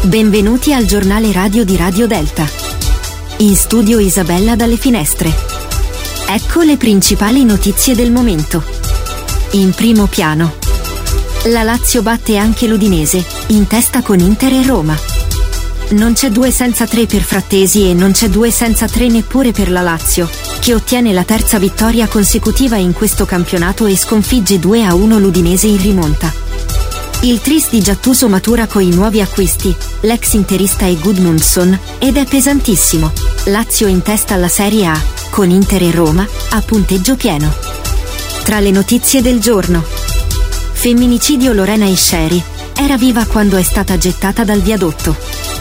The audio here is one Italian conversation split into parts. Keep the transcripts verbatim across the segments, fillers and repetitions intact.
Benvenuti al giornale radio di Radio Delta. In studio Isabella dalle finestre. Ecco le principali notizie del momento. In primo piano. La Lazio batte anche l'Udinese, in testa con Inter e Roma. Non c'è due senza tre per Frattesi e non c'è due senza tre neppure per la Lazio, che ottiene la terza vittoria consecutiva in questo campionato e sconfigge due a uno l'Udinese in rimonta. Il tris di Gattuso matura coi nuovi acquisti, l'ex interista e Gudmundsson, ed è pesantissimo. Lazio in testa alla Serie A, con Inter e Roma, a punteggio pieno. Tra le notizie del giorno. Femminicidio Lorena Iscieri, era viva quando è stata gettata dal viadotto.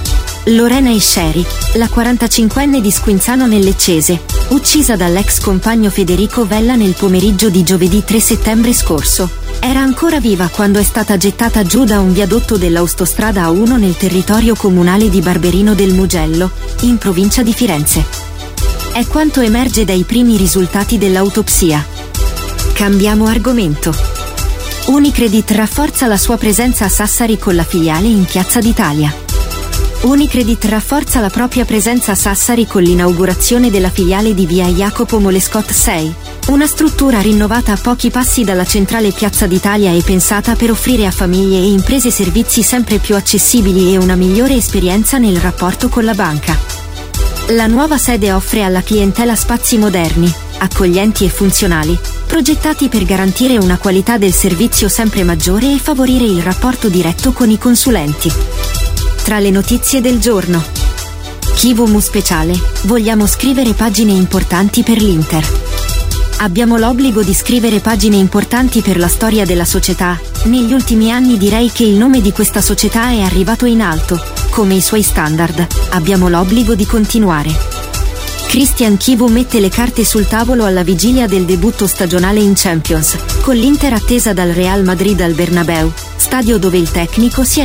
Lorena Iscieri, la quarantacinquenne di Squinzano nel Leccese, uccisa dall'ex compagno Federico Vella nel pomeriggio di giovedì tre settembre scorso, era ancora viva quando è stata gettata giù da un viadotto dell'autostrada A uno nel territorio comunale di Barberino del Mugello, in provincia di Firenze. È quanto emerge dai primi risultati dell'autopsia. Cambiamo argomento. Unicredit rafforza la sua presenza a Sassari con la filiale in Piazza d'Italia. Unicredit rafforza la propria presenza a Sassari con l'inaugurazione della filiale di via Jacopo Molescot sei, una struttura rinnovata a pochi passi dalla centrale Piazza d'Italia e pensata per offrire a famiglie e imprese servizi sempre più accessibili e una migliore esperienza nel rapporto con la banca. La nuova sede offre alla clientela spazi moderni, accoglienti e funzionali, progettati per garantire una qualità del servizio sempre maggiore e favorire il rapporto diretto con i consulenti. Tra le notizie del giorno. Kivumu speciale, vogliamo scrivere pagine importanti per l'Inter. Abbiamo l'obbligo di scrivere pagine importanti per la storia della società. Negli ultimi anni direi che il nome di questa società è arrivato in alto, come i suoi standard. Abbiamo l'obbligo di continuare. Christian Chivu mette le carte sul tavolo alla vigilia del debutto stagionale in Champions, con l'Inter attesa dal Real Madrid al Bernabéu, stadio dove il tecnico si è